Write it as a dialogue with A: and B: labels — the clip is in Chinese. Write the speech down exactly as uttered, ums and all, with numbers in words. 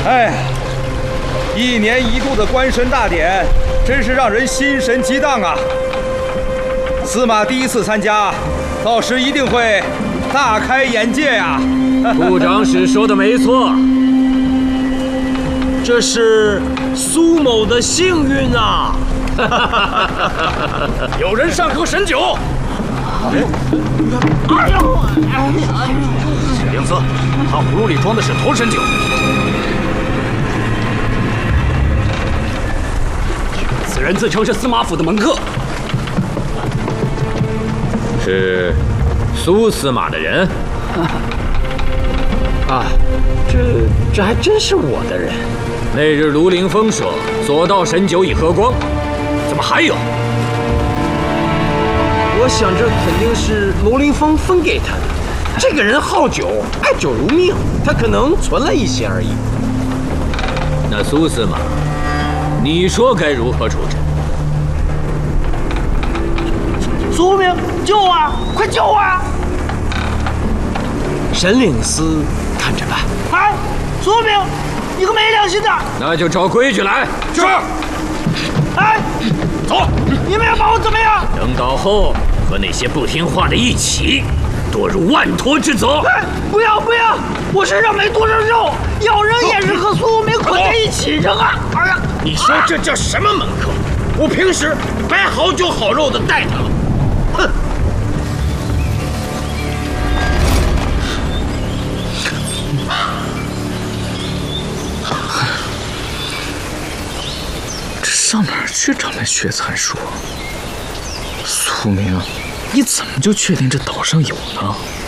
A: 哎呀，一年一度的官神大典，真是让人心神激荡啊！司马第一次参加，到时一定会大开眼界呀！
B: 部长史说的没错，
C: 这是苏某的幸运啊！
B: 有人上口神酒。
C: 哎呦！
B: 史灵司，他葫芦里装的是脱神酒。此人自称是司马府的门客，
D: 是苏司马的人。
C: 啊，这这还真是我的人。
D: 那日卢凌风说所盗神酒已喝光，怎么还有？
C: 我想这肯定是卢凌风分给他的。这个人好酒，爱酒如命，他可能存了一些而已。
D: 那苏司马，你说该如何处置？
C: 苏明，救我！快救我！沈领司看着办。哎，苏明，你个没良心的！
D: 那就照规矩来。
B: 是。
C: 哎，
B: 走！
C: 你们要把我怎么样？
D: 等到后和那些不听话的一起，堕入万陀之责。
C: 哎，不要不要！我身上没多少肉，要扔也是和苏明捆在一起扔啊！哎呀，
E: 你说这叫什么门客？我平时白好酒好肉的待他了。哼！
F: 这上哪儿去找来血参术？苏明，你怎么就确定这岛上有呢？